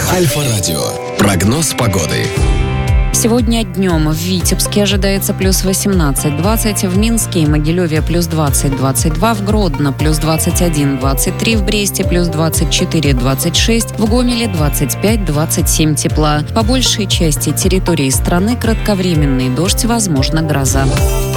Альфа-радио. Прогноз погоды. Сегодня днем в Витебске ожидается плюс 18-20, в Минске и Могилеве плюс 20-22, в Гродно плюс 21-23, в Бресте плюс 24-26, в Гомеле 25-27 тепла. По большей части территории страны кратковременный дождь, возможно гроза.